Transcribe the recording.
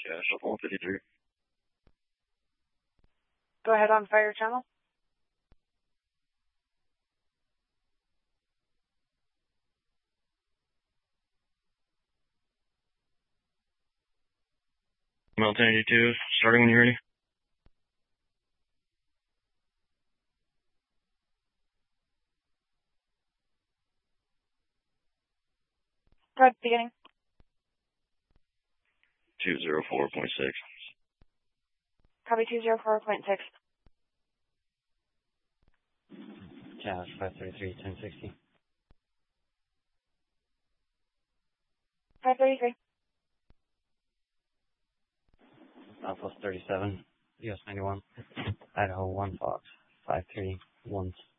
Shuffle 153. Go ahead on fire channel. Mountain 82, starting when you're ready. Go ahead, beginning. 204.6. Copy 204.6. Jazz 533, 1060. 533. Southwest 37, US 91, Idaho 1 Fox, 531.